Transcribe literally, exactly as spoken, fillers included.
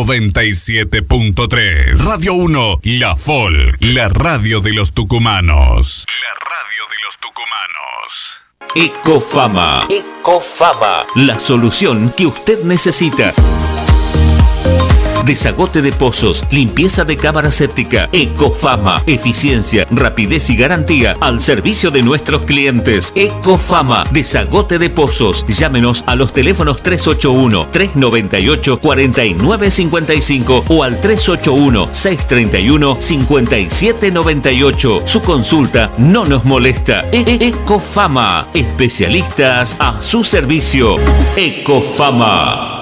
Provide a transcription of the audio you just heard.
noventa y siete punto tres. Radio uno, La Folk, la radio de los tucumanos. La radio de los tucumanos. Ecofama. Ecofama. La solución que usted necesita. Desagote de pozos, limpieza de cámara séptica. Ecofama, eficiencia, rapidez y garantía al servicio de nuestros clientes. Ecofama, desagote de pozos. Llámenos a los teléfonos tres ocho uno, tres nueve ocho, cuatro nueve cinco cinco o al tres ocho uno, seis tres uno, cinco siete nueve ocho. Su consulta no nos molesta. E- e- Ecofama, especialistas a su servicio. Ecofama.